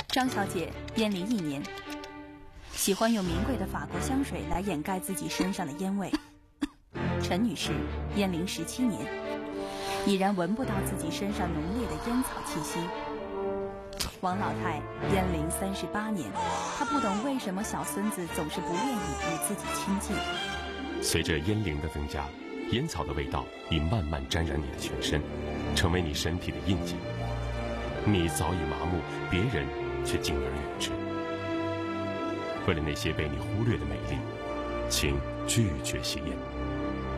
张小姐烟龄1年，喜欢用名贵的法国香水来掩盖自己身上的烟味。陈女士烟龄17年，已然闻不到自己身上浓烈的烟草气息。王老太烟龄38年，她不懂为什么小孙子总是不愿意与自己亲近。 随着烟龄的增加，烟草的味道已慢慢沾染你的全身，成为你身体的印记。你早已麻木，别人却敬而远之。为了那些被你忽略的美丽，请拒绝吸烟。